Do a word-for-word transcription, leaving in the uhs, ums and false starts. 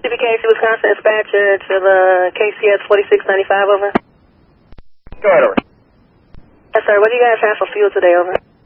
T B K C, Wisconsin dispatcher to the K C S forty-six ninety-five, over. Go ahead, over. Yes, sir. What do you guys have for fuel today, over?